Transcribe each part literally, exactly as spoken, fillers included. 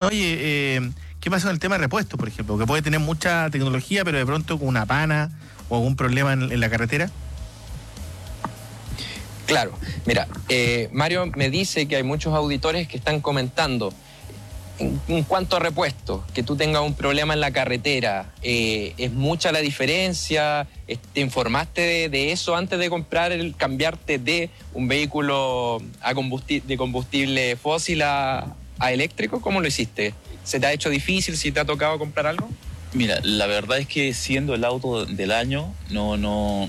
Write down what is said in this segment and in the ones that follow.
Oye, eh, ¿qué pasa con el tema de repuestos, por ejemplo? Que puede tener mucha tecnología, pero de pronto con una pana o algún problema en, en la carretera. Claro, mira, eh, Mario me dice que hay muchos auditores que están comentando en, en cuanto a repuestos, que tú tengas un problema en la carretera, eh, ¿es mucha la diferencia? ¿Te informaste de, de eso antes de comprar, el cambiarte de un vehículo a combustible, de combustible fósil a, a eléctrico? ¿Cómo lo hiciste? ¿Se te ha hecho difícil? ¿Si te ha tocado comprar algo? Mira, la verdad es que siendo el auto del año, no, no,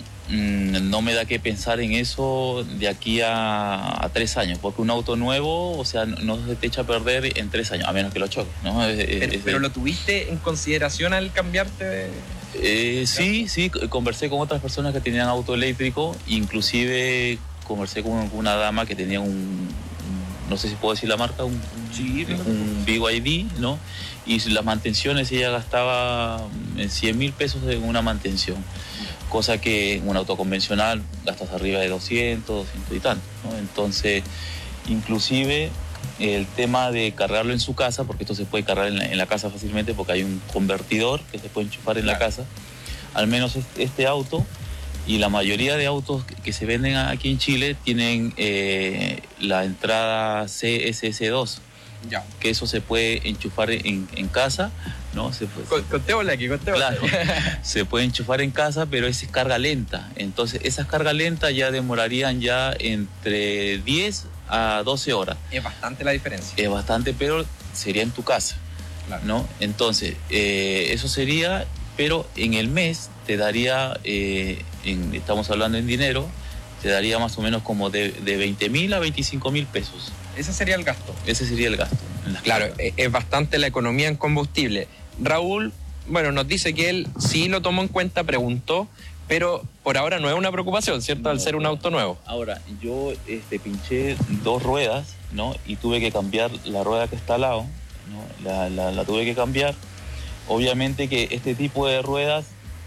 no me da que pensar en eso de aquí a, a tres años, porque un auto nuevo, o sea, no se te echa a perder en tres años, a menos que lo choques, ¿no? Es, pero, es, pero es, ¿lo tuviste en consideración al cambiarte de...? Eh, sí, sí, conversé con otras personas que tenían auto eléctrico, inclusive conversé con una dama que tenía un, un no sé si puedo decir la marca, un, sí, un B Y D, ¿no? Y las mantenciones ella gastaba cien mil pesos en una mantención, cosa que en un auto convencional gastas arriba de doscientos, doscientos y tanto, ¿no? Entonces, inclusive el tema de cargarlo en su casa, porque esto se puede cargar en la, en la casa fácilmente porque hay un convertidor que se puede enchufar en claro. la casa, al menos este auto y la mayoría de autos que se venden aquí en Chile tienen eh, la entrada C S S dos, ya. que eso se puede enchufar en, en casa, ¿no? Se puede, contémosle aquí, contémosle. Claro, se puede enchufar en casa, pero es carga lenta. Entonces, esas cargas lentas ya demorarían ya entre diez a doce horas. Es bastante la diferencia. Es bastante, pero sería en tu casa, claro. ¿no? Entonces, eh, eso sería, pero en el mes te daría, eh, en, estamos hablando en dinero, te daría más o menos como de, de veinte mil a veinticinco mil pesos. Ese sería el gasto. Ese sería el gasto. Claro, cargas. Es bastante la economía en combustible. Raúl, bueno, nos dice que él sí lo tomó en cuenta, preguntó, pero por ahora no es una preocupación, ¿cierto? No, al ser un auto nuevo. Ahora, yo este, pinché dos ruedas, ¿no? Y tuve que cambiar la rueda que está al lado, ¿no? La, la, la tuve que cambiar. Obviamente que este tipo de ruedas,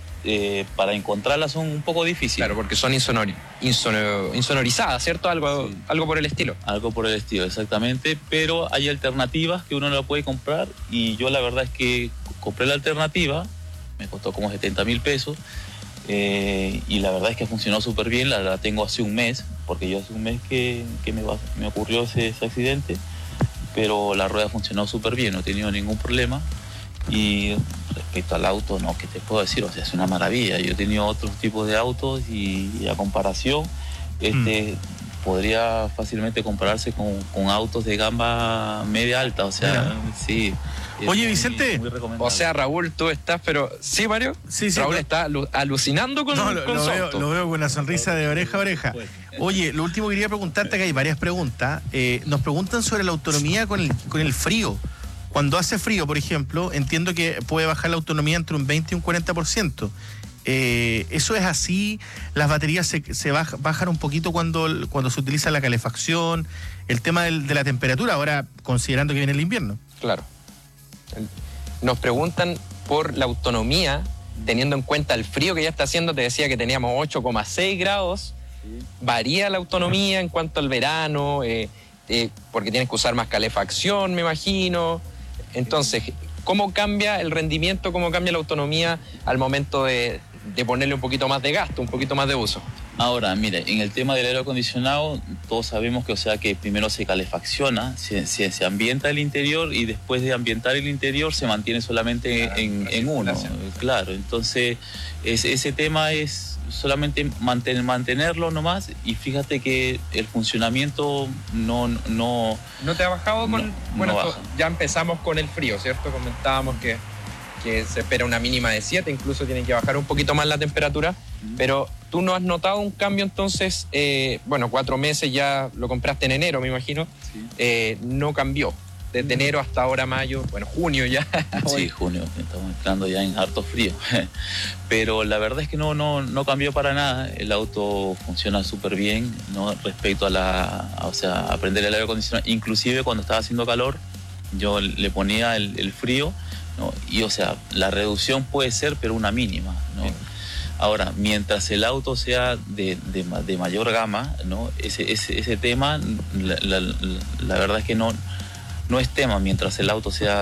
eh, para encontrarlas son un poco difíciles. Claro, porque son insonori, insonor, insonorizadas, ¿cierto? Algo, sí. algo por el estilo. Algo por el estilo, exactamente. Pero hay alternativas que uno no la puede comprar y yo la verdad es que compré la alternativa, me costó como setenta mil pesos. Eh, y la verdad es que funcionó súper bien, la, la tengo hace un mes, porque yo hace un mes que, que me, va, me ocurrió ese, ese accidente, pero la rueda funcionó súper bien, no he tenido ningún problema. Y respecto al auto, no, ¿qué te puedo decir? O sea, es una maravilla. Yo he tenido otros tipos de autos y, y a comparación, este mm. podría fácilmente compararse con, con autos de gama media alta, o sea, Mira. sí. Oye, Vicente, muy o sea, Raúl, tú estás, pero... ¿Sí, Mario? Sí, sí. Raúl pero... está alu alucinando con, no, lo, con lo su veo, auto. Lo veo con una sonrisa de oreja a oreja. Oye, lo último que quería preguntarte, que hay varias preguntas. Eh, nos preguntan sobre la autonomía con el, con el frío. Cuando hace frío, por ejemplo, entiendo que puede bajar la autonomía entre un veinte y un cuarenta por ciento. Eh, ¿Eso es así? ¿Las baterías se, se baja, bajan un poquito cuando, cuando se utiliza la calefacción? El tema del, de la temperatura, ahora considerando que viene el invierno. Claro. Nos preguntan por la autonomía, teniendo en cuenta el frío que ya está haciendo. Te decía que teníamos ocho coma seis grados. Varía la autonomía en cuanto al verano, eh, eh, porque tienes que usar más calefacción, me imagino. Entonces, ¿cómo cambia el rendimiento, cómo cambia la autonomía al momento de, de ponerle un poquito más de gasto, un poquito más de uso? Ahora, mire, en el tema del aire acondicionado, todos sabemos que, o sea, que primero se calefacciona, se, se, se ambienta el interior y después de ambientar el interior se mantiene solamente claro, en, en uno. Claro, entonces es, ese tema es solamente mantener, mantenerlo nomás y fíjate que el funcionamiento no... ¿No, ¿No te ha bajado? Con, no, bueno, no baja. Ya empezamos con el frío, ¿cierto? Comentábamos que, que se espera una mínima de siete, incluso tienen que bajar un poquito más la temperatura, mm. pero tú no has notado un cambio entonces, eh, bueno, cuatro meses ya lo compraste en enero, me imagino, sí. eh, no cambió. Desde mm. enero hasta ahora mayo, bueno, junio ya. Sí, junio, estamos entrando ya en harto frío. Pero la verdad es que no, no, no cambió para nada. El auto funciona súper bien, ¿no? Respecto a la, a, o sea, a prender el aire acondicionado. Inclusive cuando estaba haciendo calor, yo le ponía el, el frío, ¿no? Y o sea, la reducción puede ser, pero una mínima, ¿no? Sí. Ahora, mientras el auto sea de, de, de mayor gama, ¿no? Ese, ese, ese tema, la, la, la verdad es que no... No es tema mientras el auto sea